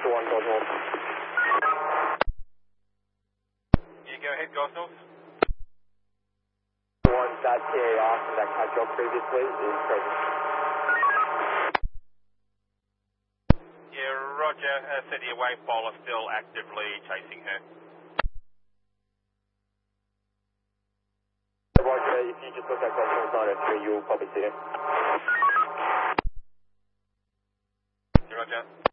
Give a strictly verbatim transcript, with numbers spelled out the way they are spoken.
one, Gosnell. Yeah, go ahead, Gosnell. One, that T A R from that cat job previously is present. Yeah, roger. Uh, City away, Polar still actively chasing her. Roger, if you just look at Gosnell's nine oh three, you'll probably see him. Roger.